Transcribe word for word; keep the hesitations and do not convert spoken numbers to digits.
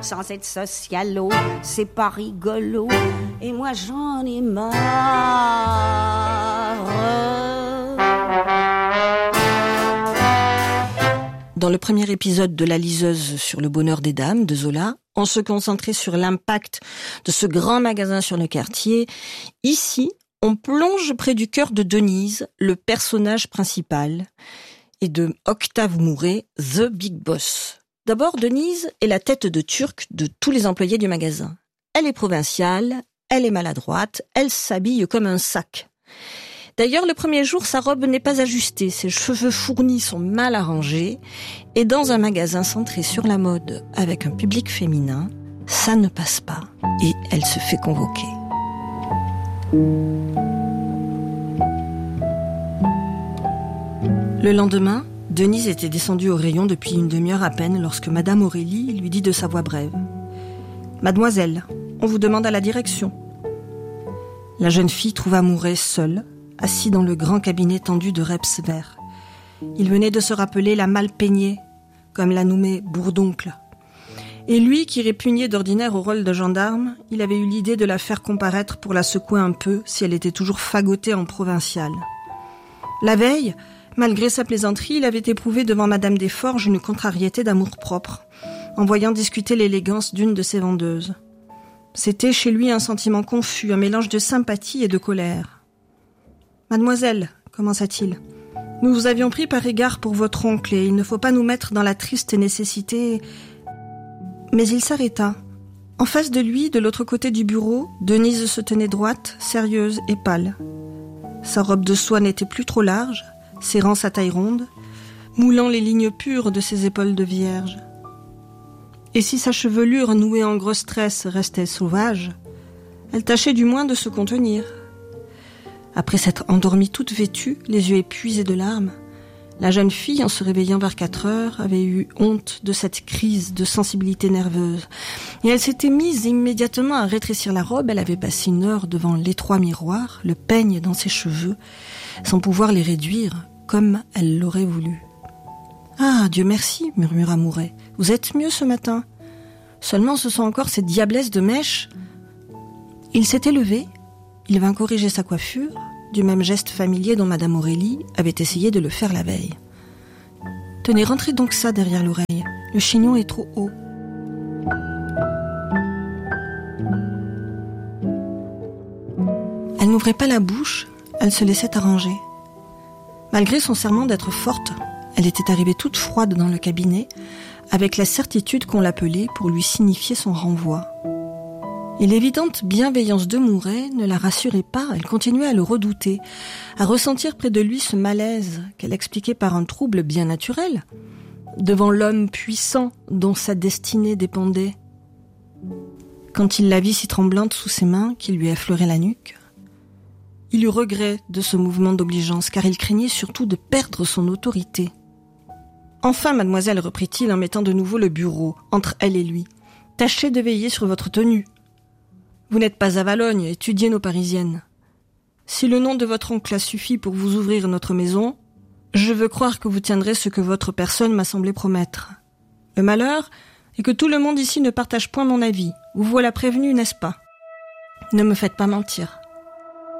sans être socialo, c'est pas rigolo. Et moi j'en ai marre. Dans le premier épisode de La liseuse sur le bonheur des dames de Zola, on se concentrait sur l'impact de ce grand magasin sur le quartier. Ici, on plonge près du cœur de Denise, le personnage principal, et de Octave Mouret, The Big Boss. D'abord, Denise est la tête de turc de tous les employés du magasin. Elle est provinciale, elle est maladroite, elle s'habille comme un sac. D'ailleurs, le premier jour, sa robe n'est pas ajustée, ses cheveux fournis sont mal arrangés, et dans un magasin centré sur la mode avec un public féminin, ça ne passe pas, et elle se fait convoquer. Le lendemain, Denise était descendue au rayon depuis une demi-heure à peine lorsque Madame Aurélie lui dit de sa voix brève « Mademoiselle, on vous demande à la direction. » La jeune fille trouva Mouret seul, assis dans le grand cabinet tendu de reps vert. Il venait de se rappeler la mal peignée, comme l'a nommé Bourdoncle. Et lui, qui répugnait d'ordinaire au rôle de gendarme, il avait eu l'idée de la faire comparaître pour la secouer un peu si elle était toujours fagotée en provinciale. La veille, malgré sa plaisanterie, il avait éprouvé devant Madame Desforges une contrariété d'amour-propre, en voyant discuter l'élégance d'une de ses vendeuses. C'était chez lui un sentiment confus, un mélange de sympathie et de colère. « Mademoiselle, commença-t-il, nous vous avions pris par égard pour votre oncle et il ne faut pas nous mettre dans la triste nécessité... » Mais il s'arrêta. En face de lui, de l'autre côté du bureau, Denise se tenait droite, sérieuse et pâle. Sa robe de soie n'était plus trop large, serrant sa taille ronde, moulant les lignes pures de ses épaules de vierge. Et si sa chevelure nouée en grosse tresse restait sauvage, elle tâchait du moins de se contenir. Après s'être endormie toute vêtue, les yeux épuisés de larmes, la jeune fille, en se réveillant vers quatre heures, avait eu honte de cette crise de sensibilité nerveuse. Et elle s'était mise immédiatement à rétrécir la robe. Elle avait passé une heure devant l'étroit miroir, le peigne dans ses cheveux, sans pouvoir les réduire comme elle l'aurait voulu. « Ah, Dieu merci, murmura Mouret. Vous êtes mieux ce matin. Seulement ce sont encore ces diablesses de mèches. » Il s'était levé, il vint corriger sa coiffure, du même geste familier dont Madame Aurélie avait essayé de le faire la veille. « Tenez, rentrez donc ça derrière l'oreille. Le chignon est trop haut. » Elle n'ouvrait pas la bouche, elle se laissait arranger. Malgré son serment d'être forte, elle était arrivée toute froide dans le cabinet, avec la certitude qu'on l'appelait pour lui signifier son renvoi. Et l'évidente bienveillance de Mouret ne la rassurait pas, elle continuait à le redouter, à ressentir près de lui ce malaise qu'elle expliquait par un trouble bien naturel, devant l'homme puissant dont sa destinée dépendait. Quand il la vit si tremblante sous ses mains qui lui effleuraient la nuque, il eut regret de ce mouvement d'obligeance, car il craignait surtout de perdre son autorité. « Enfin, mademoiselle, reprit-il en mettant de nouveau le bureau entre elle et lui, tâchez de veiller sur votre tenue. Vous n'êtes pas à Valogne, étudiez nos parisiennes. Si le nom de votre oncle a suffi pour vous ouvrir notre maison, je veux croire que vous tiendrez ce que votre personne m'a semblé promettre. Le malheur est que tout le monde ici ne partage point mon avis. Vous voilà prévenu, n'est-ce pas? Ne me faites pas mentir.